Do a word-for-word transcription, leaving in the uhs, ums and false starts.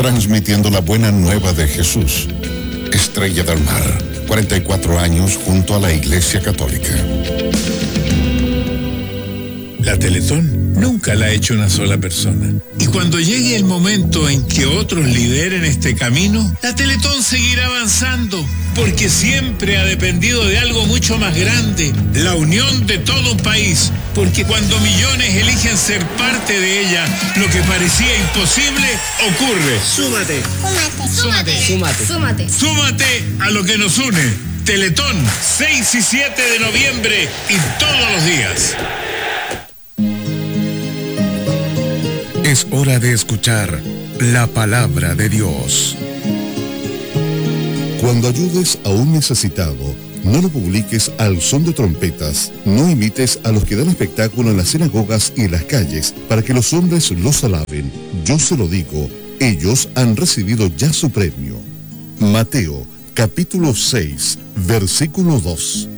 transmitiendo la buena nueva de Jesús. Estrella del Mar, cuarenta y cuatro años junto a la Iglesia Católica. La Teletón nunca la ha hecho una sola persona. Y cuando llegue el momento en que otros lideren este camino, la Teletón seguirá avanzando, porque siempre ha dependido de algo mucho más grande, la unión de todo un país. Porque cuando millones eligen ser parte de ella, lo que parecía imposible ocurre. Súmate. Súmate. Súmate. Súmate. Súmate a lo que nos une. Teletón, seis y siete de noviembre y todos los días. Es hora de escuchar la palabra de Dios. Cuando ayudes a un necesitado, no lo publiques al son de trompetas, no imites a los que dan espectáculo en las sinagogas y en las calles para que los hombres los alaben. Yo se lo digo, ellos han recibido ya su premio. Mateo, capítulo seis, versículo dos.